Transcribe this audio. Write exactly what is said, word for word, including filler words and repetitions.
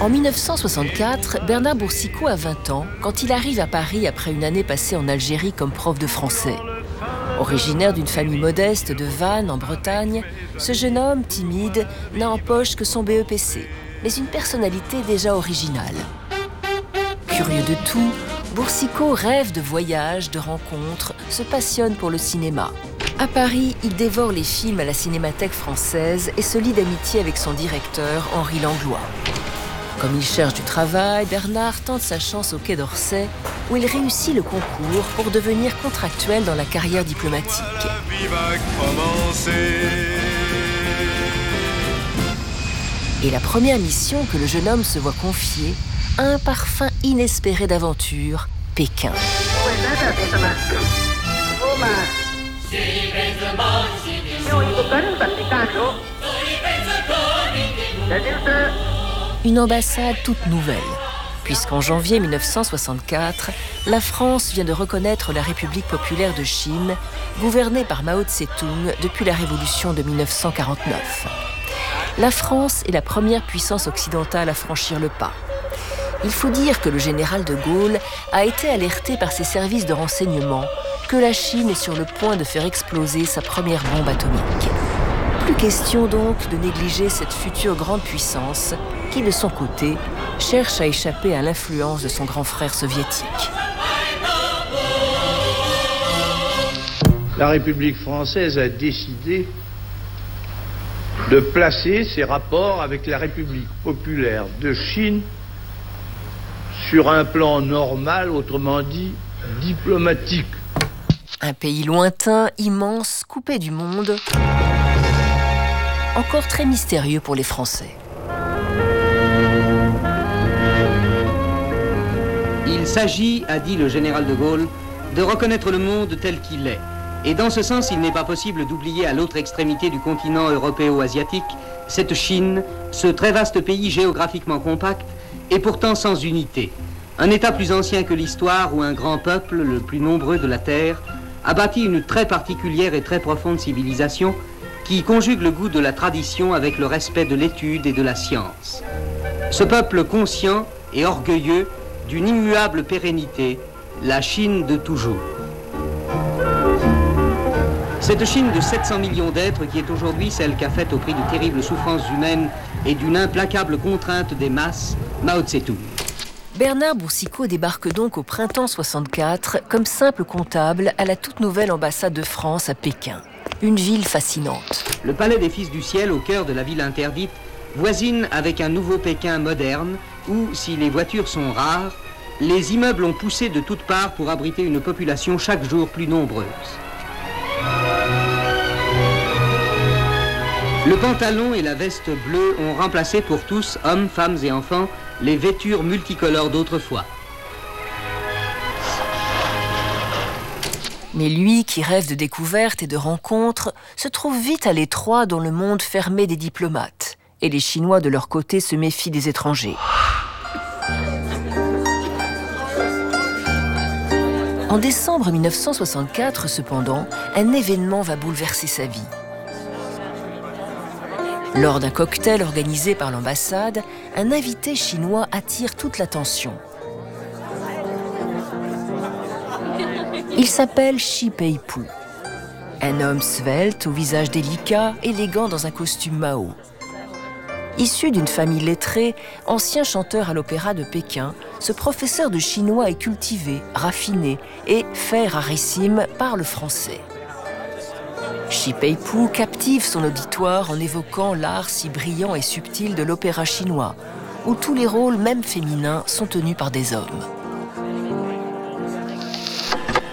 En mille neuf cent soixante-quatre, Bernard Boursicot a vingt ans quand il arrive à Paris après une année passée en Algérie comme prof de français. Originaire d'une famille modeste de Vannes, en Bretagne, ce jeune homme timide n'a en poche que son B E P C, mais une personnalité déjà originale. Curieux de tout, Boursicot rêve de voyages, de rencontres, se passionne pour le cinéma. À Paris, il dévore les films à la Cinémathèque française et se lie d'amitié avec son directeur, Henri Langlois. Comme il cherche du travail, Bernard tente sa chance au Quai d'Orsay, où il réussit le concours pour devenir contractuel dans la carrière diplomatique. La vie va commencer. Et la première mission que le jeune homme se voit confier a un parfum inespéré d'aventure, Pékin. Une ambassade toute nouvelle, puisqu'en janvier mille neuf cent soixante-quatre, la France vient de reconnaître la République populaire de Chine, gouvernée par Mao Tse-tung depuis la révolution de mille neuf cent quarante-neuf. La France est la première puissance occidentale à franchir le pas. Il faut dire que le général de Gaulle a été alerté par ses services de renseignement que la Chine est sur le point de faire exploser sa première bombe atomique. Plus question donc de négliger cette future grande puissance qui, de son côté, cherche à échapper à l'influence de son grand frère soviétique. La République française a décidé de placer ses rapports avec la République populaire de Chine sur un plan normal, autrement dit diplomatique. Un pays lointain, immense, coupé du monde, encore très mystérieux pour les Français. Il s'agit, a dit le général de Gaulle, de reconnaître le monde tel qu'il est. Et dans ce sens, il n'est pas possible d'oublier à l'autre extrémité du continent européo-asiatique cette Chine, ce très vaste pays géographiquement compact et pourtant sans unité. Un État plus ancien que l'histoire où un grand peuple, le plus nombreux de la Terre, a bâti une très particulière et très profonde civilisation qui conjugue le goût de la tradition avec le respect de l'étude et de la science. Ce peuple conscient et orgueilleux d'une immuable pérennité, la Chine de toujours. Cette Chine de sept cents millions d'êtres qui est aujourd'hui celle qu'a faite au prix de terribles souffrances humaines et d'une implacable contrainte des masses, Mao Tse-tung. Bernard Boursicot débarque donc au printemps soixante-quatre comme simple comptable à la toute nouvelle ambassade de France à Pékin. Une ville fascinante. Le palais des Fils du Ciel, au cœur de la ville interdite, voisine avec un nouveau Pékin moderne où, si les voitures sont rares, les immeubles ont poussé de toutes parts pour abriter une population chaque jour plus nombreuse. Le pantalon et la veste bleue ont remplacé pour tous, hommes, femmes et enfants, les vêtures multicolores d'autrefois. Mais lui, qui rêve de découvertes et de rencontres, se trouve vite à l'étroit dans le monde fermé des diplomates. Et les Chinois, de leur côté, se méfient des étrangers. En décembre mille neuf cent soixante-quatre, cependant, un événement va bouleverser sa vie. Lors d'un cocktail organisé par l'ambassade, un invité chinois attire toute l'attention. Il s'appelle Shi Peipu, un homme svelte, au visage délicat, élégant dans un costume Mao. Issu d'une famille lettrée, ancien chanteur à l'opéra de Pékin, ce professeur de chinois est cultivé, raffiné et, fait rarissime, parle français. Shi Peipu captive son auditoire en évoquant l'art si brillant et subtil de l'opéra chinois, où tous les rôles, même féminins, sont tenus par des hommes.